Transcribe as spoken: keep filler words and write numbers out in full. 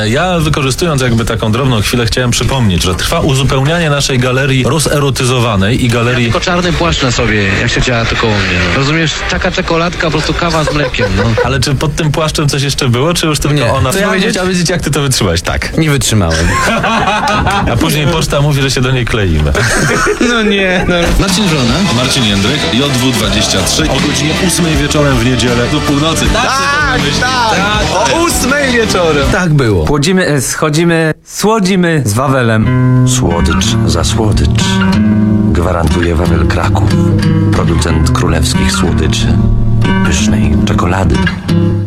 Ja wykorzystując jakby taką drobną chwilę chciałem przypomnieć, że trwa uzupełnianie naszej galerii rozerotyzowanej i galerii... Ja tylko czarny płaszcz na sobie, jak się działa to koło mnie. No. Rozumiesz, taka czekoladka, po prostu kawa z mlekiem. No. Ale czy pod tym płaszczem coś jeszcze było, czy już tylko Nie. ona... To ja bym chciał wiedzieć, jak ty to wytrzymałeś. Tak. Nie wytrzymałem. A później poczta mówi, że się do niej kleimy. No nie, no. Marcin Żona, Marcin Jędryk, J W dwadzieścia trzy o godzinie ósmej wieczorem w niedzielę do północy. Tak, Tak, tak, o ósmej wieczorem. Tak było. Płodzimy, schodzimy, słodzimy z Wawelem. Słodycz za słodycz. Gwarantuje Wawel Kraków. Producent królewskich słodyczy i pysznej czekolady.